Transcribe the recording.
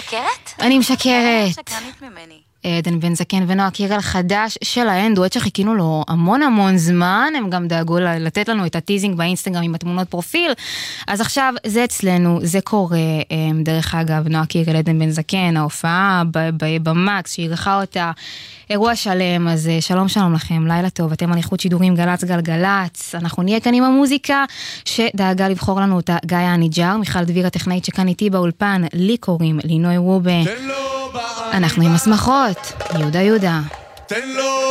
משקרת? אני משקרת. שקרנית ממני. עדן בן זקן ונועה קירל חדש שלהן, דואט שחיכינו לו המון זמן, הם גם דאגו לתת לנו את הטיזינג באינסטגרם עם התמונות פרופיל, אז עכשיו זה אצלנו, זה קורה, דרך אגב, נועה קירל, עדן בן זקן, ההופעה במקס, שהירחה אותה, אירוע שלם, אז שלום לכם, לילה טוב, אתם על איכות שידורים גלץ גלגלץ, אנחנו נהיה כאן עם המוזיקה שדאגה לבחור לנו אותה גיא הניג'ר, מיכל דביר הטכנאית שכאן איתי באולפן, לי קוראים לינוי רובה. אנחנו עם הסמכות, יהודה.